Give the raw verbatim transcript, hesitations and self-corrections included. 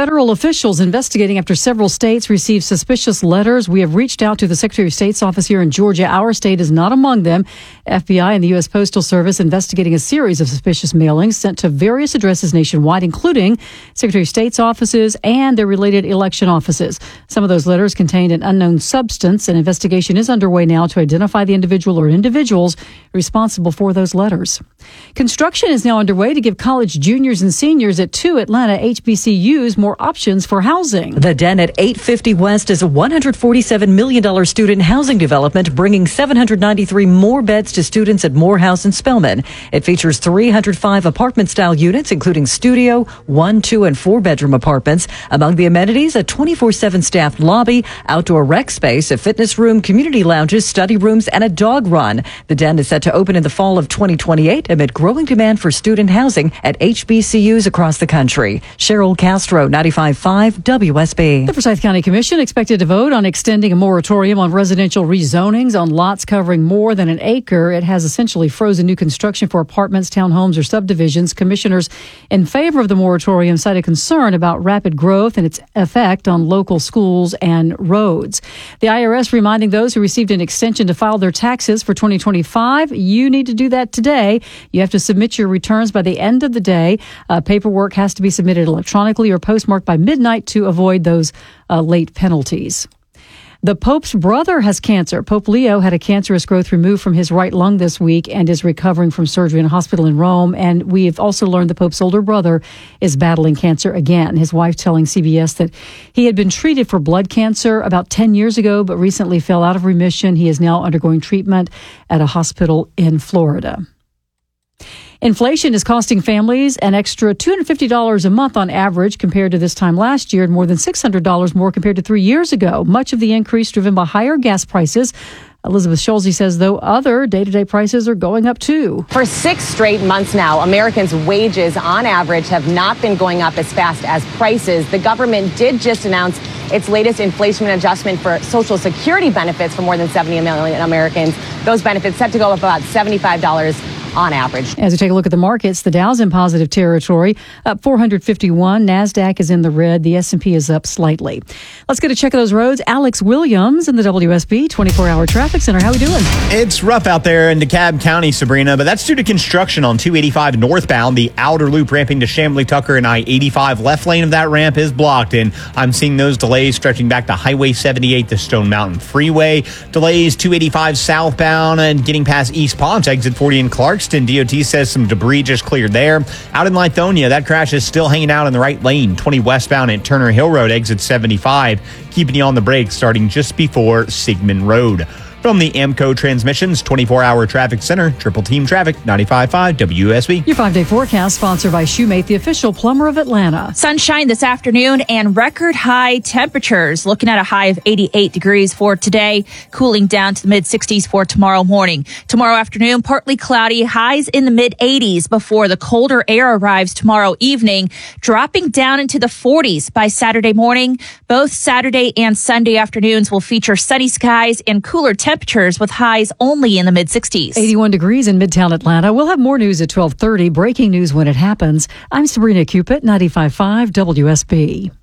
Federal officials investigating after several states received suspicious letters. We have reached out to the Secretary of State's office here in Georgia. Our state is not among them. F B I and the U S Postal Service investigating a series of suspicious mailings sent to various addresses nationwide, including Secretary of State's offices and their related election offices. Some of those letters contained an unknown substance. An investigation is underway now to identify the individual or individuals responsible for those letters. Construction is now underway to give college juniors and seniors at two Atlanta H B C Us more options for housing. The Den at eight fifty West is a one hundred forty-seven million dollars student housing development, bringing seven hundred ninety-three more beds to students at Morehouse and Spelman. It features three hundred five apartment-style units, including studio, one, two, and four-bedroom apartments. Among the amenities, a twenty-four seven staffed lobby, outdoor rec space, a fitness room, community lounges, study rooms, and a dog run. The Den is set to open in the fall of twenty twenty-eight amid growing demand for student housing at H B C Us across the country. Cheryl Castro, ninety-five point five W S B. The Forsyth County Commission expected to vote on extending a moratorium on residential rezonings on lots covering more than an acre. It has essentially frozen new construction for apartments, townhomes, or subdivisions. Commissioners in favor of the moratorium cited concern about rapid growth and its effect on local schools and roads. The I R S reminding those who received an extension to file their taxes for twenty twenty-five, you need to do that today. You have to submit your returns by the end of the day. Uh, paperwork has to be submitted electronically or postmarked by midnight to avoid those uh, late penalties. The Pope's brother has cancer. Pope Leo had a cancerous growth removed from his right lung this week and is recovering from surgery in a hospital in Rome. And we have also learned the Pope's older brother is battling cancer again. His wife telling C B S that he had been treated for blood cancer about ten years ago, but recently fell out of remission. He is now undergoing treatment at a hospital in Florida. Inflation is costing families an extra two hundred fifty dollars a month on average compared to this time last year, and more than six hundred dollars more compared to three years ago. Much of the increase driven by higher gas prices. Elizabeth Schulze says, though, other day-to-day prices are going up, too. For six straight months now, Americans' wages on average have not been going up as fast as prices. The government did just announce its latest inflation adjustment for Social Security benefits for more than seventy million Americans. Those benefits set to go up about seventy-five dollars on average. As we take a look at the markets, the Dow's in positive territory, up four hundred fifty-one. NASDAQ is in the red. The S and P is up slightly. Let's get a check of those roads. Alex Williams in the W S B twenty-four hour Traffic Center. How are we doing? It's rough out there in DeKalb County, Sabrina, but that's due to construction on two eighty-five northbound. The outer loop ramping to Chamblee Tucker and I eighty-five. Left lane of that ramp is blocked, and I'm seeing those delays stretching back to Highway seventy-eight, the Stone Mountain Freeway. Delays two eighty-five southbound and getting past East Ponce, exit forty in Clarkston. D O T says some debris just cleared there. Out in Lithonia, that crash is still hanging out in the right lane. twenty westbound at Turner Hill Road, exit seventy-five, keeping you on the brakes starting just before Sigmund Road. From the Amco Transmissions twenty-four hour Traffic Center, Triple Team Traffic, ninety-five point five W S B. Your five-day forecast sponsored by Shoemate, the official plumber of Atlanta. Sunshine this afternoon and record high temperatures. Looking at a high of eighty-eight degrees for today, cooling down to the mid sixties for tomorrow morning. Tomorrow afternoon, partly cloudy, highs in the mid eighties before the colder air arrives tomorrow evening, dropping down into the forties by Saturday morning. Both Saturday and Sunday afternoons will feature sunny skies and cooler temperatures. Temperatures with highs only in the mid sixties. eighty-one degrees in Midtown Atlanta. We'll have more news at twelve thirty. Breaking news when it happens. I'm Sabrina Cupid, ninety-five point five W S B.